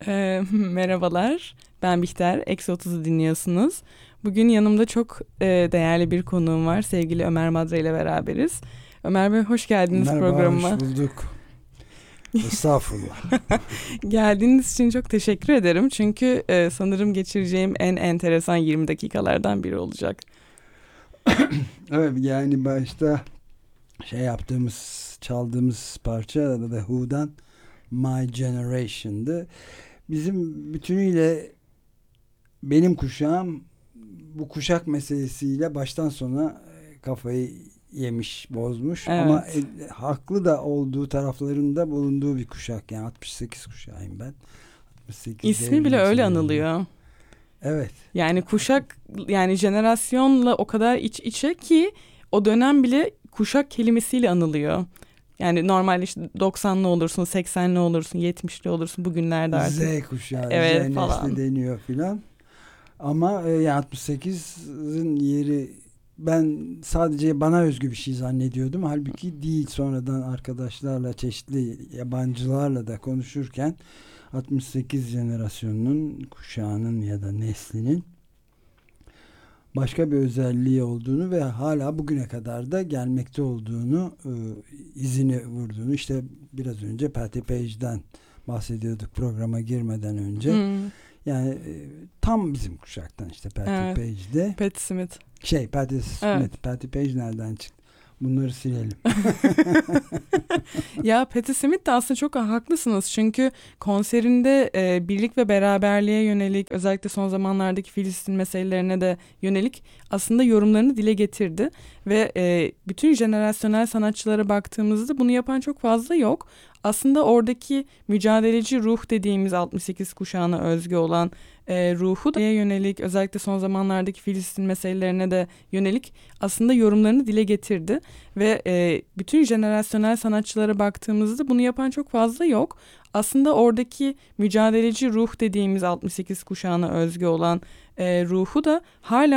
Merhabalar, ben Bihter, Eksi 30'u dinliyorsunuz. Bugün yanımda çok değerli bir konuğum var, sevgili Ömer Madre ile beraberiz. Ömer Bey, hoş geldiniz Merhaba, programıma. hoş bulduk. Estağfurullah. Geldiğiniz için çok teşekkür ederim. Çünkü sanırım geçireceğim en enteresan 20 dakikalardan biri olacak. Evet, yani başta çaldığımız parça The Who'dan My Generation'dı. Bizim bütünüyle benim kuşağım bu kuşak meselesiyle baştan sona kafayı yemiş, bozmuş. Evet. Ama haklı da olduğu taraflarında bulunduğu bir kuşak. Yani 68 kuşağıyım ben. 68 İsmi bile öyle anılıyor. Evet. Yani kuşak, yani jenerasyonla o kadar iç içe ki o dönem bile kuşak kelimesiyle anılıyor. Yani normalde işte 90'lı olursun, 80'li olursun, 70'li olursun bugünlerde artık. Z kuşağı, Evet, Z falan. nesli deniyor filan. Ama 68'in yeri, ben sadece bana özgü bir şey zannediyordum. Halbuki değil, sonradan arkadaşlarla, çeşitli yabancılarla da konuşurken 68 jenerasyonunun, kuşağının ya da neslinin başka bir özelliği olduğunu ve hala bugüne kadar da gelmekte olduğunu, izini vurduğunu, işte biraz önce Patti Page'den bahsediyorduk programa girmeden önce. Yani tam bizim kuşaktan, işte Patti Page'de. Patti Smith. Patti Smith. Evet. Patti Page nereden çıktı? Bunları silelim. Ya Patti Smith de aslında çok haklısınız. Çünkü konserinde birlik ve beraberliğe yönelik, özellikle son zamanlardaki Filistin meselelerine de yönelik aslında yorumlarını dile getirdi. Ve bütün jenerasyonel sanatçılara baktığımızda bunu yapan çok fazla yok. Aslında oradaki mücadeleci ruh dediğimiz 68 kuşağına özgü olan ruhu da yönelik, özellikle son zamanlardaki Filistin meselelerine de yönelik aslında yorumlarını dile getirdi. Ve bütün jenerasyonel sanatçılara baktığımızda bunu yapan çok fazla yok. Aslında oradaki mücadeleci ruh dediğimiz 68 kuşağına özgü olan ruhu da hala